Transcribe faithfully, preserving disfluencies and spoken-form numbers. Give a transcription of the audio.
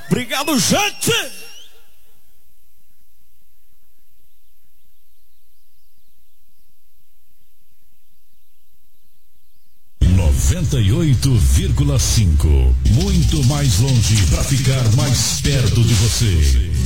Obrigado, gente! noventa e oito vírgula cinco. Muito mais longe para ficar mais perto de você.